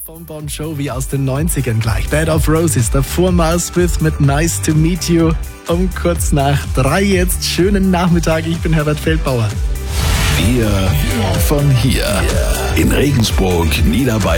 Von Bon Jovi aus den 90ern gleich. Bed of Roses, davor Miles Smith mit Nice to Meet You. Um kurz nach 3 jetzt. Schönen Nachmittag, ich bin Herbert Feldbauer. Wir von hier in Regensburg, Niederbayern.